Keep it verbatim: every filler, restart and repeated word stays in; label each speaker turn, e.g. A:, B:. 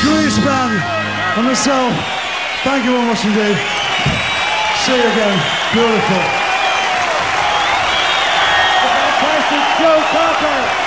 A: Grease Band and myself, thank you very much indeed. See you again. Beautiful.
B: Fantastic Joe Cocker.